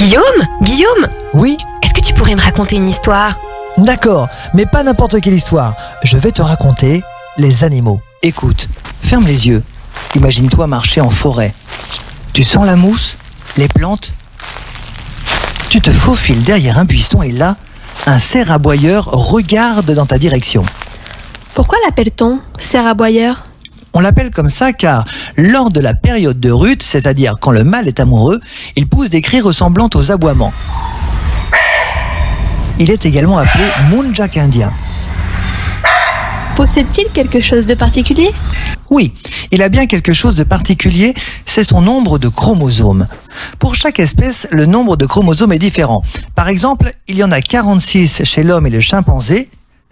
Guillaume, Oui, est-ce que tu pourrais me raconter une histoire? d'accord, mais pas n'importe quelle histoire. Je vais te raconter les animaux. Écoute, ferme les yeux. Imagine-toi marcher en forêt. Tu sens la mousse, les plantes. Tu te faufiles derrière un buisson et là, un cerf aboyeur regarde dans ta direction. Pourquoi l'appelle-t-on cerf aboyeur? On l'appelle comme ça car lors de la période de rut, c'est-à-dire quand le mâle est amoureux, il pousse des cris ressemblant aux aboiements. Il est également appelé muntjak indien. Possède-t-il quelque chose de particulier? Oui, il a bien quelque chose de particulier, c'est son nombre de chromosomes. Pour chaque espèce, le nombre de chromosomes est différent. Par exemple, il y en a 46 chez l'homme et le chimpanzé,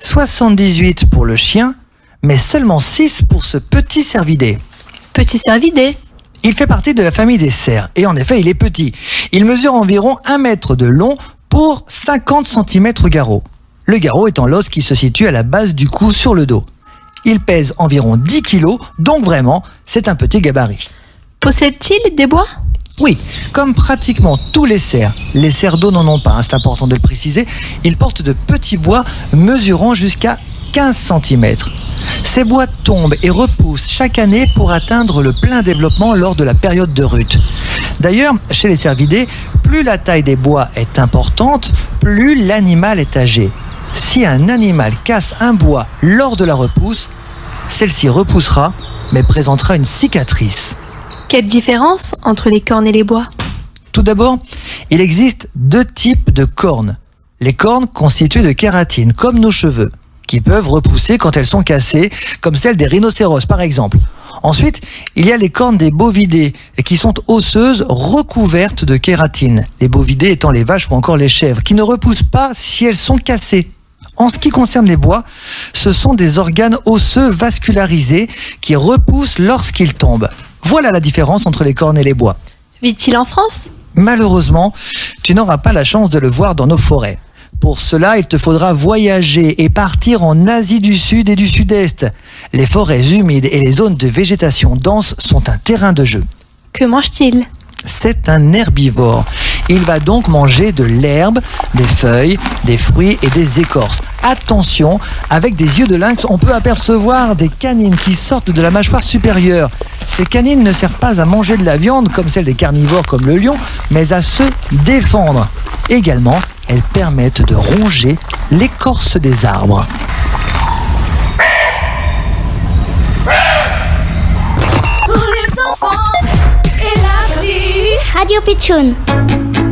78 pour le chien, mais seulement 6 pour ce petit cervidé. Petit cervidé. Il fait partie de la famille des cerfs, et en effet, il est petit. Il mesure environ 1 mètre de long pour 50 cm garrot. Le garrot étant l'os qui se situe à la base du cou sur le dos. Il pèse environ 10 kg, donc vraiment, c'est un petit gabarit. Possède-t-il des bois? Oui, comme pratiquement tous les cerfs d'eau n'en ont pas, c'est important de le préciser, ils portent de petits bois mesurant jusqu'à 15 cm. Ces bois tombent et repoussent chaque année pour atteindre le plein développement lors de la période de rut. D'ailleurs, chez les cervidés, plus la taille des bois est importante, plus l'animal est âgé. Si un animal casse un bois lors de la repousse, celle-ci repoussera, mais présentera une cicatrice. Quelle différence entre les cornes et les bois? Tout d'abord, il existe 2 types de cornes. Les cornes constituées de kératine, comme nos cheveux, qui peuvent repousser quand elles sont cassées, comme celles des rhinocéros par exemple. Ensuite, il y a les cornes des bovidés, qui sont osseuses recouvertes de kératine. Les bovidés étant les vaches ou encore les chèvres, qui ne repoussent pas si elles sont cassées. En ce qui concerne les bois, ce sont des organes osseux vascularisés qui repoussent lorsqu'ils tombent. Voilà la différence entre les cornes et les bois. Vit-il en France? Malheureusement, tu n'auras pas la chance de le voir dans nos forêts. Pour cela, il te faudra voyager et partir en Asie du Sud et du Sud-Est. Les forêts humides et les zones de végétation dense sont un terrain de jeu. Que mange-t-il? C'est un herbivore. Il va donc manger de l'herbe, des feuilles, des fruits et des écorces. Attention, avec des yeux de lynx, on peut apercevoir des canines qui sortent de la mâchoire supérieure. Ces canines ne servent pas à manger de la viande comme celle des carnivores comme le lion, mais à se défendre. Également, elles permettent de ronger l'écorce des arbres. Radio Pitchoun.